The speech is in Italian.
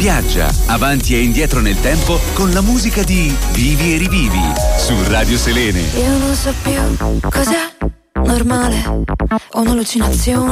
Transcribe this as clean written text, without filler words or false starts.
Viaggia avanti e indietro nel tempo con la musica di Vivi e Rivivi su Radio Selene. Io non so più cos'è normale o un'allucinazione.